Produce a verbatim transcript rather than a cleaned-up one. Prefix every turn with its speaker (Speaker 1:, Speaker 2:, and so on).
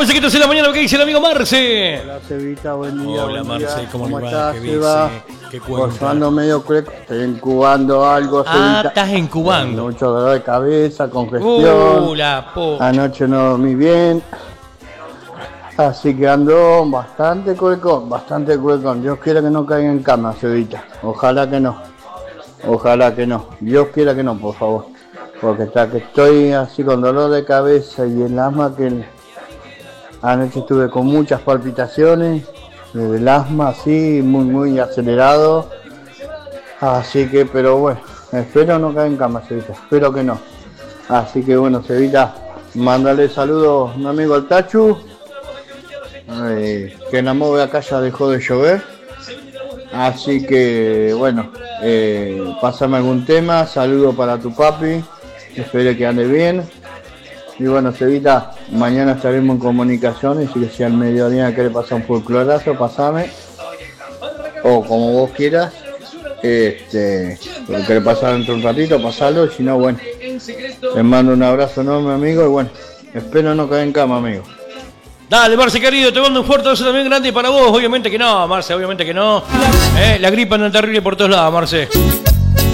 Speaker 1: Marce, ¿qué tal en la mañana? ¿Qué dice el amigo Marce?
Speaker 2: Hola, Cevita, buen día.
Speaker 1: Hola,
Speaker 2: buen
Speaker 1: Marce,
Speaker 2: día.
Speaker 1: ¿cómo,
Speaker 2: ¿Cómo
Speaker 1: le va?
Speaker 2: estás,
Speaker 1: ¿Qué
Speaker 2: Seba?
Speaker 1: dice? ¿Qué cuenta?
Speaker 2: Forzando medio creco, estoy incubando algo,
Speaker 1: Ah,
Speaker 2: Cevita.
Speaker 1: estás incubando.
Speaker 2: Mucho dolor de cabeza, congestión.
Speaker 1: Uh, la po...
Speaker 2: Anoche no dormí bien. Así que ando bastante cuecón, bastante cuecón. Dios quiera que no caiga en cama, Cevita. Ojalá que no. Ojalá que no. Dios quiera que no, por favor. Porque hasta que estoy así con dolor de cabeza y el asma que... El... Anoche estuve con muchas palpitaciones, el asma así, muy muy acelerado, así que, pero bueno, espero no caer en cama, Cevita, espero que no. Así que bueno, Cevita, mándale saludos a mi amigo el Tachu, eh, que en la móvil acá ya dejó de llover, así que bueno, eh, pásame algún tema, saludo para tu papi, espero que ande bien. Y bueno, Cevita, mañana estaremos en comunicación y si sea al mediodía querés pasar un folclorazo, pasame. O como vos quieras. Este, si querés pasar dentro de un ratito, pasalo. Y si no, bueno, te mando un abrazo enorme, amigo. Y bueno, espero no caer en cama, amigo.
Speaker 1: Dale, Marce, querido, te mando un fuerte abrazo también grande para vos. Obviamente que no, Marce, obviamente que no. Eh, la gripa anda terrible por todos lados, Marce.